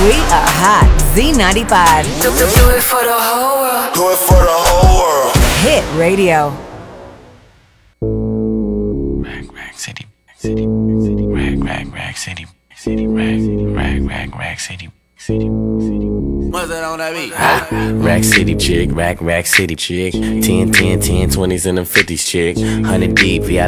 We are hot. Z95. Do it for the whole world. Do it for the whole world. Hit radio. Rag city, city, city, rag city, city, rag city, city. What's that on that beat? Rack City chick, rack city chick. 10, 20s and them 50s chick. 100 deep, VIP.